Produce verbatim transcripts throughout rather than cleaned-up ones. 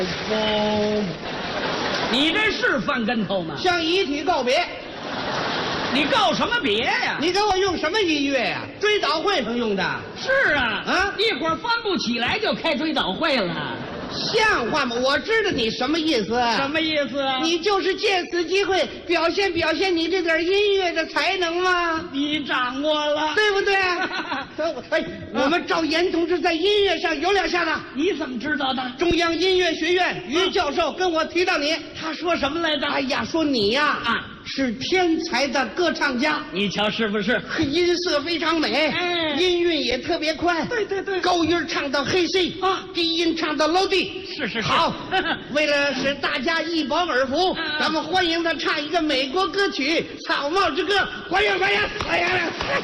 嘣！你这是翻跟头吗？ 向遗体告别。 你告什么别呀？ 你给我用什么音乐呀？追悼会上用的。 是啊， 啊， 一会儿翻不起来就开追悼会了。 像话吗？我知道你什么意思。 什么意思啊？ 你就是借此机会表现表现你这点音乐的才能吗？ 你掌握了， 对不对？哎，我们赵岩同志在音乐上有两下子。 你怎么知道的？ 中央音乐学院于教授跟我提到你， 他说什么来着？ 哎呀，说你呀啊是天才的歌唱家， 你瞧是不是？ 音色非常美， 哎， 音韵也特别快。 对对对， 高音唱到黑 C 啊， 低音唱到 low D。 是是是。 好，为了使大家一饱耳福， 啊、 咱们欢迎他唱一个美国歌曲《草帽之歌》，欢迎欢迎欢迎！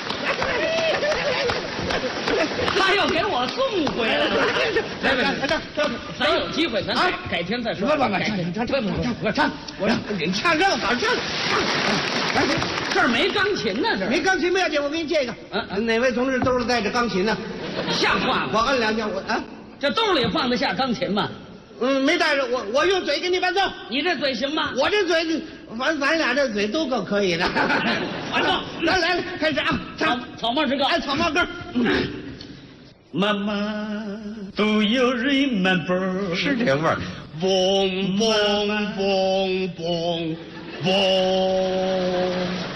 他又给我送回来了。来来来，咱有机会，咱改改天再说。 不不不，唱唱唱唱我唱，我让你唱这个好唱。来， 这儿没钢琴呢，这没钢琴不要紧，我给你借一个。嗯，哪位同志兜里带着钢琴呢？ 像话吗？ 我摁两下，我啊， 这兜里放得下钢琴吗？ 嗯，没带着，我我用嘴给你伴奏。 你这嘴行吗？ 我这嘴，反咱俩这嘴都够可以的。 伴奏， 来来来，开始啊！ 唱草帽之歌， 哎，草帽歌。 妈妈 ，Do you remember？ 是这味儿。嘣嘣嘣嘣嘣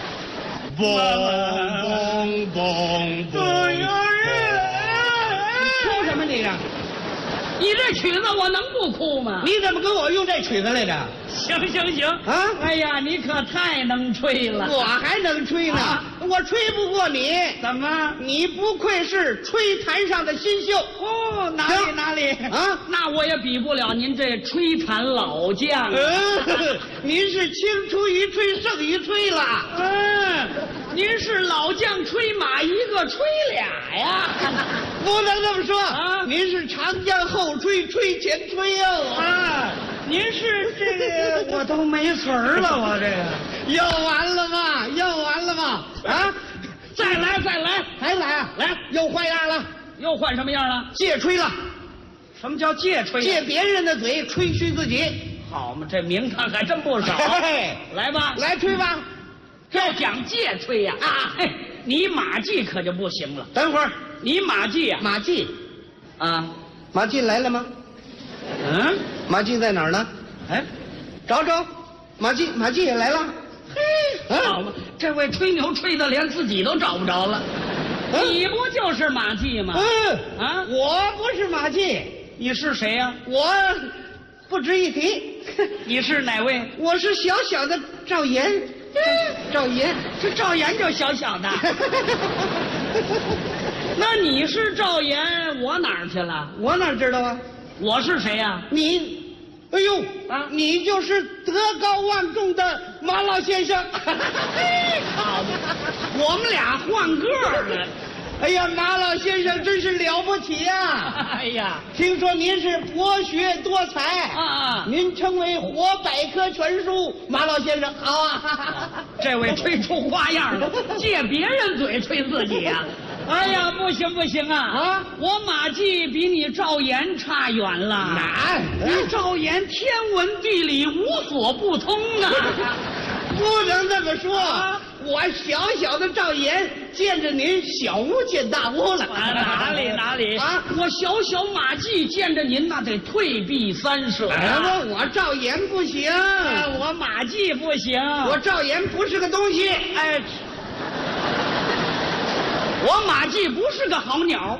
嘣嘣嘣。哭什么你啊？ 你这曲子我能不哭吗？ 你怎么跟我用这曲子来着？ 行行行啊！ 哎呀，你可太能吹了， 我还能吹呢，啊、我吹不过你。 怎么？ 你不愧是吹坛上的新秀哦，哪里哪里啊？ 那我也比不了您这吹坛老将、啊。 嗯，您是青出于吹胜于吹了。 嗯，您是老将吹马一个吹俩呀？ 不能这么说啊！ 您是长江后吹，吹前吹哦。 啊，您是这个，我都没词儿了，我这个又完了吧？又完了吧？啊！ 再来，再来， 还来啊？ 来， 又换样了， 又换什么样了？ 借吹了。 什么叫借吹？ 借别人的嘴吹嘘自己。 好嘛，这名堂还真不少。 嘿， 来吧， 来吹吧。 要讲借吹呀、啊，啊，嘿，你马季可就不行了。 等会儿， 你马季呀、 啊？马季， 啊， 马季来了吗？ 嗯， 马季在哪儿呢？ 哎， 找找，马季，马季也来了。 嘿，好嘛，这位吹牛吹的连自己都找不着了。嗯、你不就是马季吗？ 嗯， 啊， 我不是马季， 你是谁呀、啊？ 我不值一提。 你是哪位？ 我是小小的赵岩。赵岩， 这赵岩就小小的。那你是赵岩，我哪儿去了？ 我哪知道啊？ 我是谁呀、啊？ 你，哎呦啊，你就是德高望重的马老先生。 好，我们俩换个了。 哎呀，马老先生真是了不起呀！ 哎呀， 听说您是博学多才啊啊！ 您称为活百科全书，马老先生好啊！ 这位吹出花样了，借别人嘴吹自己呀、啊！哎呀，不行不行啊！啊，我马季比你赵岩差远了。 哪？ 你赵岩天文地理无所不通啊！ 不能这么说。啊，我小小的赵岩见着您小巫见大巫了。 啊，哪里哪里啊！我小小马季见着您那得退避三舍呀、啊。我赵岩不行、 啊，我马季不行， 我赵岩不是个东西。 哎，我马季不是个好鸟。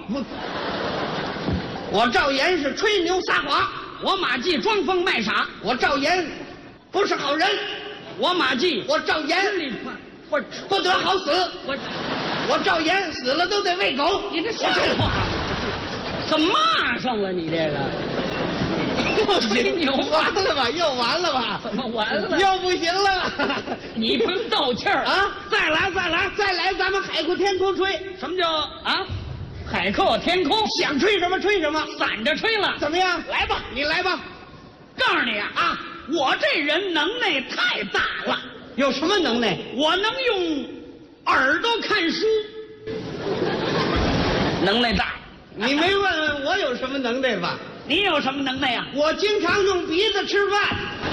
我赵岩是吹牛撒谎， 我马季装疯卖傻。 我赵岩不是好人。 我马季， 我赵岩， 我不得好死。 我我赵岩死了都得喂狗。 你这像话？怎么骂上了你这个？ 不行， 牛完了吧？又完了吧？ 怎么完了？ 又不行了。 你不用斗气儿啊！ 再来，再来， 再来，咱们海阔天空吹。 什么叫啊？海阔天空， 想吹什么吹什么， 散着吹了。 怎么样？ 来吧， 你来吧。 告诉你啊啊！我这人能耐太大了。 有什么能耐？ 我能用耳朵看书，能耐大。 你没问问我有什么能耐吧？ 你有什么能耐呀？ 我经常用鼻子吃饭。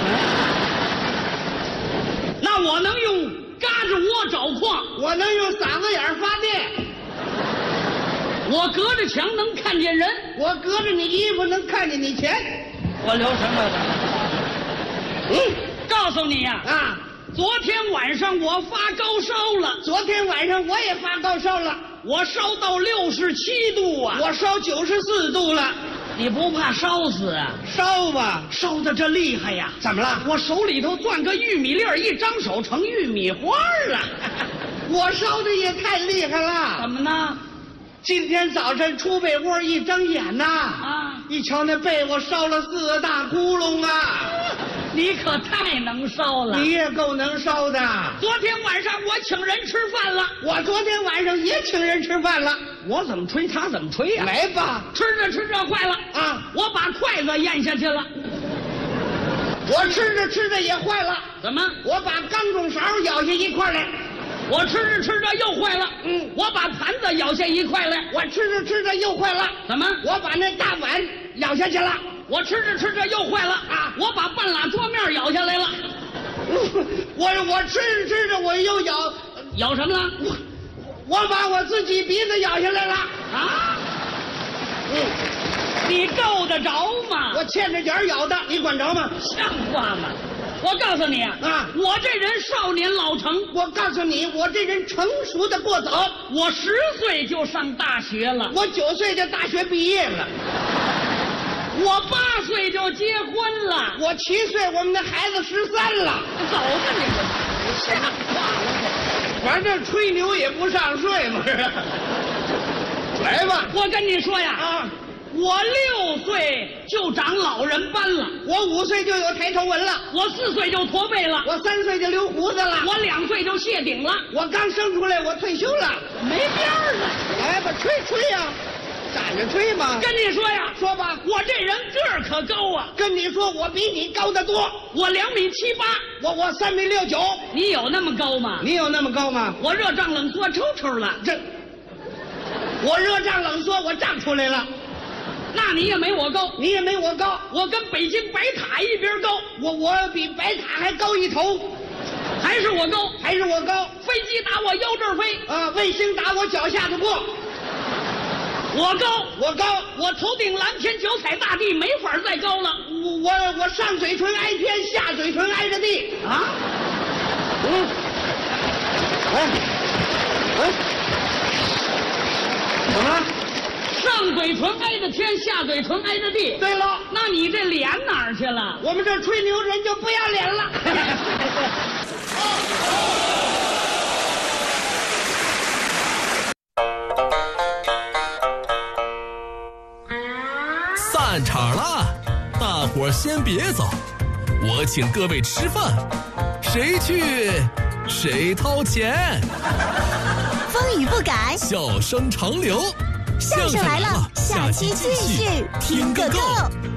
那我能用嘎吱窝找矿， 我能用嗓子眼发电。 我隔着墙能看见人， 我隔着你衣服能看见你钱。 我留什么的？嗯，告诉你呀、啊， 啊， 昨天晚上我发高烧了。 昨天晚上我也发高烧了， 我烧到六十七度啊！ 我烧九十四度了。 你不怕烧死啊？ 烧吧， 烧的这厉害呀！ 怎么了？ 我手里头攥个玉米粒儿，一张手成玉米花了。 我烧的也太厉害了。 怎么呢？ 今天早晨出被窝一睁眼呐， 啊， 一瞧那被窝烧了四个大窟窿啊！ 你可太能烧了。 你也够能烧的。 昨天晚上我请人吃饭了， 我昨天晚上也请人吃饭了。 我怎么吹他怎么吹呀、啊？ 来吧， 吃着吃着坏了啊！ 我把筷子咽下去了。 我吃着吃着也坏了。 怎么？ 我把钢种勺咬下一块来。 我吃着吃着又坏了。 嗯， 我把盘子咬下一块来。 我吃着吃着又坏了。 怎么？ 我把那大碗咬下去了。 我吃着吃着又坏了啊！我把半拉桌面咬下来了。 我我吃着吃着我又咬咬什么了？ 我我把我自己鼻子咬下来了啊！ 嗯， 你够得着吗？ 我欠着点咬的，你管着吗？ 像话吗？我告诉你啊， 啊， 我这人少年老成。 我告诉你，我这人成熟的过早。 我十岁就上大学了， 我九岁就大学毕业了。 我八岁就结婚了， 我七岁，我们的孩子十三了。 走吧你这，像话吗？ 反正吹牛也不上税嘛，是。来吧， 我跟你说呀， 啊， 我六岁就长老人斑了， 我五岁就有抬头纹了， 我四岁就驼背了， 我三岁就留胡子了， 我两岁就谢顶了， 我刚生出来我退休了， 没边儿了。 来吧，吹吹呀、啊。站着吹嘛！ 跟你说呀， 说吧， 我这人个儿可高啊！ 跟你说，我比你高得多。 我两米七八， 我我三米六九。 你有那么高吗？ 你有那么高吗？ 我热胀冷缩抽抽了。 这，我热胀冷缩，我胀出来了。 那你也没我高， 你也没我高。 我跟北京白塔一边高。 我我比白塔还高一头。 还是我高， 还是我高。 飞机打我腰这儿飞， 啊，卫星打我脚下头过。 我高， 我高， 我头顶蓝天，脚踩大地，没法再高了。 我我我上嘴唇挨天，下嘴唇挨着地啊！ 嗯，哎，哎，怎么了？ 上嘴唇挨着天，下嘴唇挨着地。 对了， 那你这脸哪儿去了？ 我们这吹牛人就不要脸了。 散场了，大伙儿先别走，我请各位吃饭，谁去谁掏钱。 风雨不改， 笑声长流， 相声来了，下期继续听个够。